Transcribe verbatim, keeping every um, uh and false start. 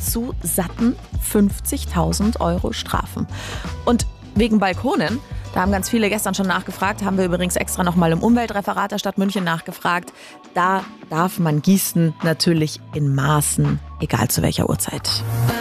zu satten fünfzigtausend Euro Strafen. Und wegen Balkonen, da haben ganz viele gestern schon nachgefragt, haben wir übrigens extra nochmal im Umweltreferat der Stadt München nachgefragt. Da darf man gießen, natürlich in Maßen, egal zu welcher Uhrzeit.